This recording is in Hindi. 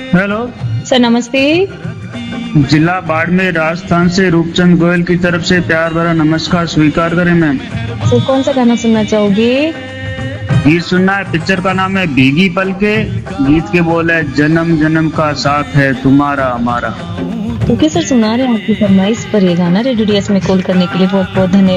हेलो। सर नमस्ते। जिला बाड़मेर राजस्थान से रूपचंद गोयल की तरफ से प्यार भरा नमस्कार स्वीकार करें मैम। सर कौन सा गाना सुनना चाहोगे? गीत सुनना है, पिक्चर का नाम है भीगी पलके। गीत के बोल है जन्म जन्म का साथ है तुम्हारा हमारा। ओके सर, सुना रहे हैं आपकी फरमाइश पर ये गाना। रेडियो डीएस में कॉल करने के लिए बहुत बहुत धन्यवाद।